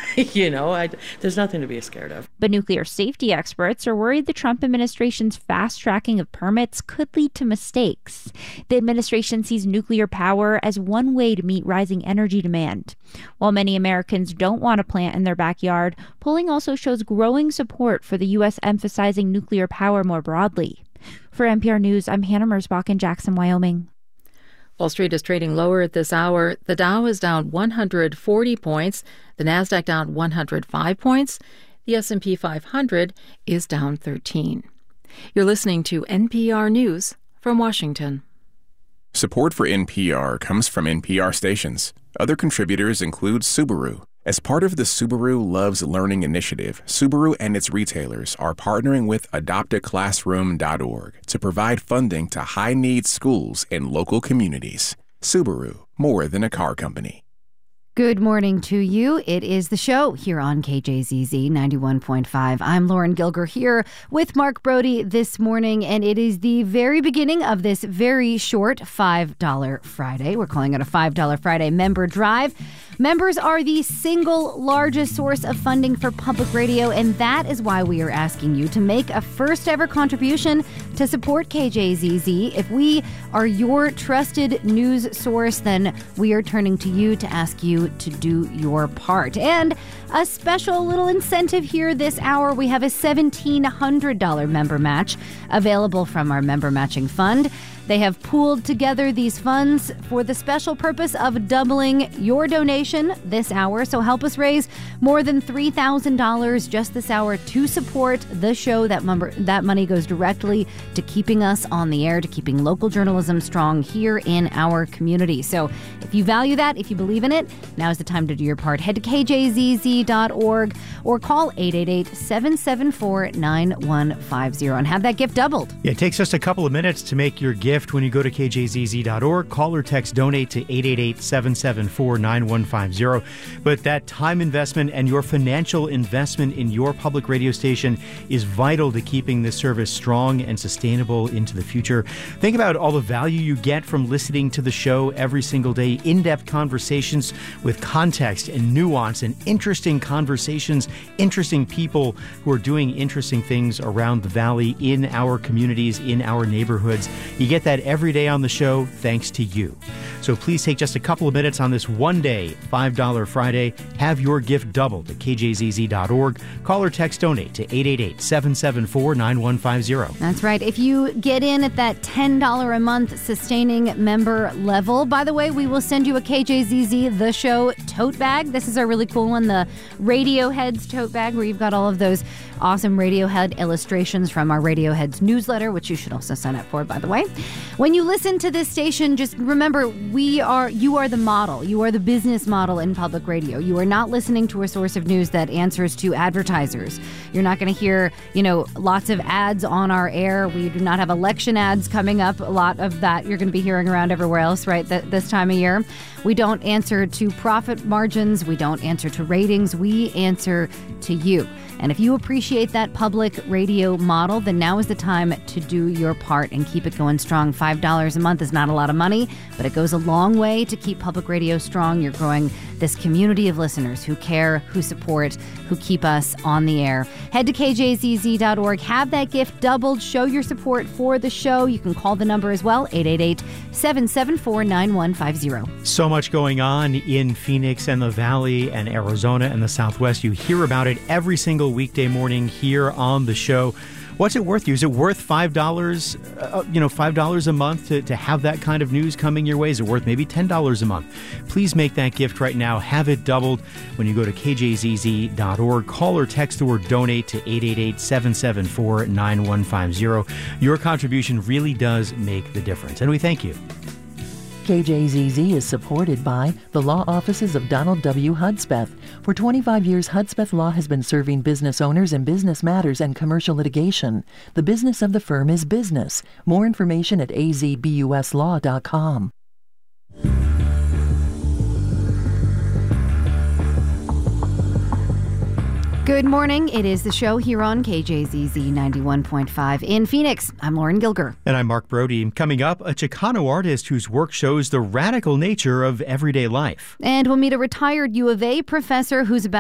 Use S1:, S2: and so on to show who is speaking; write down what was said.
S1: There's nothing to be scared of.
S2: But nuclear safety experts are worried the Trump administration's fast-tracking of permits could lead to mistakes. The administration sees nuclear power as one way to meet rising energy demand. While many Americans don't want a plant in their backyard, polling also shows growing support for the U.S. emphasizing nuclear power more broadly. For NPR News, I'm Hannah Merzbach in Jackson, Wyoming.
S3: Wall Street is trading lower at this hour. The Dow is down 140 points. The Nasdaq down 105 points. The S&P 500 is down 13. You're listening to NPR News from Washington.
S4: Support for NPR comes from NPR stations. Other contributors include Subaru. As part of the Subaru Loves Learning initiative, Subaru and its retailers are partnering with adoptaclassroom.org to provide funding to high-needs schools in local communities. Subaru, more than a car company.
S5: Good morning to you. It is the show here on KJZZ 91.5. I'm Lauren Gilger here with Mark Brody this morning, and it is the very beginning of this very short $5 Friday. We're calling it a $5 Friday member drive. Members are the single largest source of funding for public radio, and that is why we are asking you to make a first ever contribution to support KJZZ. If we are your trusted news source, then we are turning to you to ask you to do your part. And a special little incentive here this hour. We have a $1,700 member match available from our member matching fund. They have pooled together these funds for the special purpose of doubling your donation this hour. So help us raise more than $3,000 just this hour to support the show. That money goes directly to keeping us on the air, to keeping local journalism strong here in our community. So if you value that, if you believe in it, now is the time to do your part. Head to kjzz.org or call 888-774-9150 and have that gift doubled.
S6: Yeah, it takes just a couple of minutes to make your gift when you go to kjzz.org. Call or text donate to 888-774-9150. But that time investment and your financial investment in your public radio station is vital to keeping this service strong and sustainable into the future. Think about all the value you get from listening to the show every single day. In-depth conversations with context and nuance and interesting conversations, interesting people who are doing interesting things around the valley, in our communities, in our neighborhoods. You get that every day on the show thanks to you. So please take just a couple of minutes on this one-day $5 Friday. Have your gift doubled at kjzz.org. Call or text donate to 888-774-9150.
S5: That's right. If you get in at that $10 a month sustaining member level, by the way, we will send you a KJZZ The Show tote bag. This is a really cool one, the Radioheads tote bag, where you've got all of those awesome Radiohead illustrations from our Radioheads newsletter, which you should also sign up for, by the way. When you listen to this station, just remember, you are the model. You are the business model in public radio. You are not listening to a source of news that answers to advertisers. You're not going to hear, lots of ads on our air. We do not have election ads coming up. A lot of that you're going to be hearing around everywhere else, right, this time of year. We don't answer to profit margins. We don't answer to ratings. We answer to you. And if you appreciate that public radio model, then now is the time to do your part and keep it going strong. $5 a month is not a lot of money, but it goes a long way to keep public radio strong. You're growing this community of listeners who care, who support, who keep us on the air. Head to kjzz.org. Have that gift doubled. Show your support for the show. You can call the number as well, 888-774-9150.
S6: So much going on in Phoenix and the Valley and Arizona and the Southwest. You hear about it every single weekday morning here on the show. What's it worth you? Is it worth $5, $5 a month to have that kind of news coming your way? Is it worth maybe $10 a month? Please make that gift right now. Have it doubled when you go to kjzz.org. Call or text or donate to 888-774-9150. Your contribution really does make the difference, and we thank you.
S7: KJZZ is supported by the law offices of Donald W. Hudspeth. For 25 years, Hudspeth Law has been serving business owners in business matters and commercial litigation. The business of the firm is business. More information at azbuslaw.com.
S5: Good morning. It is the show here on KJZZ 91.5 in Phoenix. I'm Lauren Gilger.
S6: And I'm Mark Brody. Coming up, a Chicano artist whose work shows the radical nature of everyday life.
S5: And we'll meet a retired U of A professor who's about